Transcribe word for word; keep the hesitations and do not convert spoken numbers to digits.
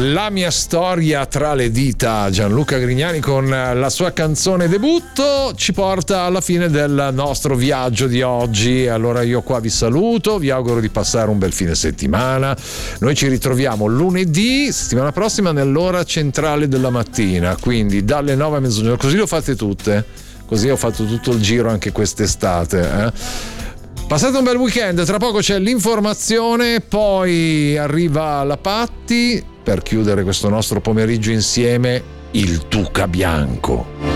La mia storia tra le dita. Gianluca Grignani con la sua canzone debutto ci porta alla fine del nostro viaggio di oggi. Allora io qua vi saluto, vi auguro di passare un bel fine settimana. Noi ci ritroviamo lunedì, settimana prossima, nell'ora centrale della mattina, quindi dalle nove a mezzogiorno, così lo fate tutte, così ho fatto tutto il giro anche quest'estate, eh? Passate un bel weekend, tra poco c'è l'informazione, poi arriva la Patti per chiudere questo nostro pomeriggio insieme, il Duca Bianco.